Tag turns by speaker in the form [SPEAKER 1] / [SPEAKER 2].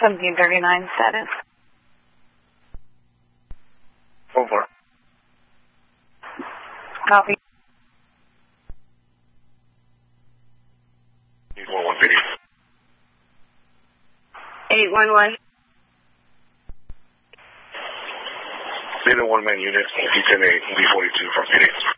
[SPEAKER 1] 1739 status.
[SPEAKER 2] Over.
[SPEAKER 1] Copy.
[SPEAKER 2] Need 113.
[SPEAKER 1] 811.
[SPEAKER 2] Data 1-man unit, D10A, D42 from Phoenix.